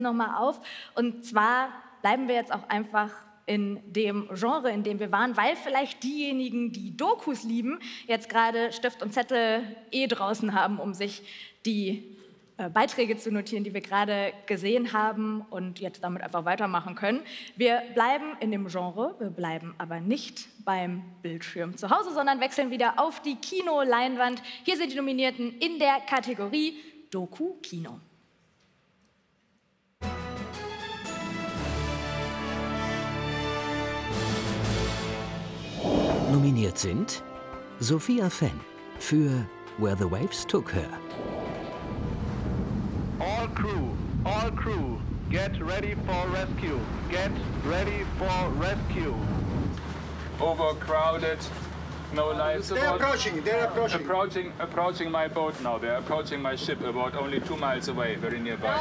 nochmal auf. Und zwar bleiben wir jetzt auch einfach in dem Genre, in dem wir waren, weil vielleicht diejenigen, die Dokus lieben, jetzt gerade Stift und Zettel draußen haben, um sich die Beiträge zu notieren, die wir gerade gesehen haben und jetzt damit einfach weitermachen können. Wir bleiben in dem Genre, wir bleiben aber nicht beim Bildschirm zu Hause, sondern wechseln wieder auf die Kinoleinwand. Hier sind die Nominierten in der Kategorie Doku-Kino. Nominiert sind Sophia Fenn für Where the Waves Took Her. All crew, get ready for rescue. Get ready for rescue. Overcrowded, no life support. They're approaching. Approaching my boat now. They're approaching my ship about only 2 miles away, very nearby.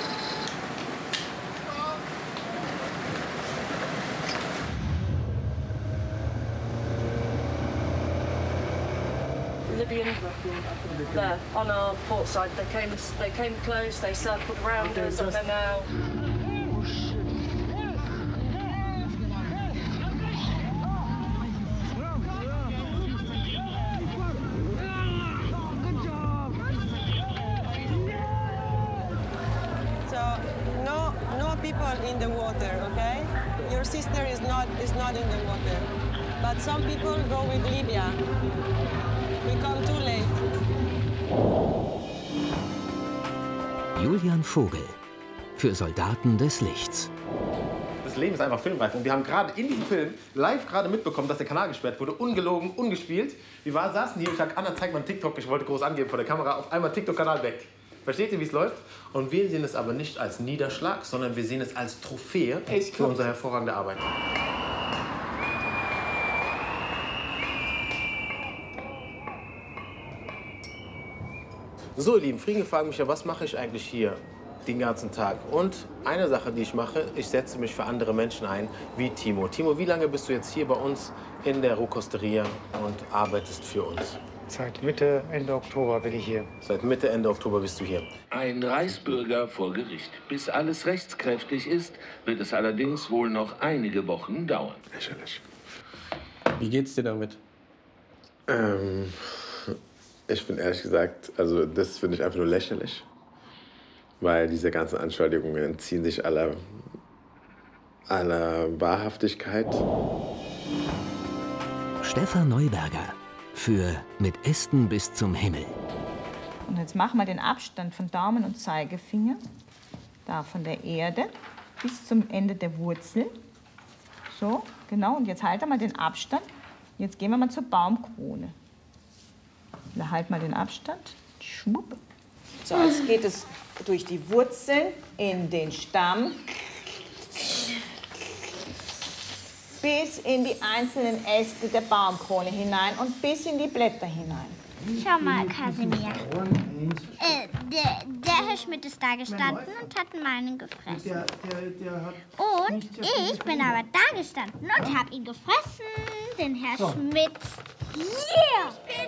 Libyan there on our port side. They came close, they circled around us, and they're now. So no people in the water, okay? Your sister is not in the water, but some people go with Libya. We come too late. Julian Vogel für Soldaten des Lichts. Das Leben ist einfach filmreif. Und wir haben gerade in diesem Film live gerade mitbekommen, dass der Kanal gesperrt wurde. Ungelogen, ungespielt. Wir saßen hier, ich sag, Anna, zeig mal einen TikTok. Ich wollte groß angeben vor der Kamera. Auf einmal TikTok-Kanal weg. Versteht ihr, wie es läuft? Und wir sehen es aber nicht als Niederschlag, sondern wir sehen es als Trophäe für unsere hervorragende Arbeit. So, ihr Lieben, Fliegen fragen mich ja, was mache ich eigentlich hier den ganzen Tag? Und eine Sache, die ich mache, ich setze mich für andere Menschen ein, wie Timo. Timo, wie lange bist du jetzt hier bei uns in der Rohkosteria und arbeitest für uns? Seit Mitte, Ende Oktober bin ich hier. Seit Mitte, Ende Oktober bist du hier. Ein Reichsbürger vor Gericht. Bis alles rechtskräftig ist, wird es allerdings wohl noch einige Wochen dauern. Lächerlich. Wie geht's dir damit? Ich bin ehrlich gesagt, also das finde ich einfach nur lächerlich, weil diese ganzen Anschuldigungen entziehen sich aller Wahrhaftigkeit. Stefan Neuberger für Mit Ästen bis zum Himmel. Und jetzt machen wir den Abstand von Daumen und Zeigefinger, da von der Erde bis zum Ende der Wurzel. So, genau. Und jetzt halten wir den Abstand. Jetzt gehen wir mal zur Baumkrone. Da halt mal den Abstand. Schwupp. So, jetzt geht es durch die Wurzeln in den Stamm bis in die einzelnen Äste der Baumkrone hinein und bis in die Blätter hinein. Schau mal, Kasimir. Der Herr Schmidt ist da gestanden und hat meinen gefressen. Und ich bin aber da gestanden und habe ihn gefressen, den Herr Schmidt. Yeah!